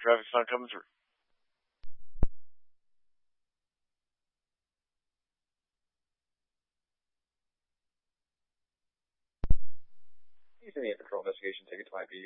traffic's not coming through. Using a patrol investigation ticket to IP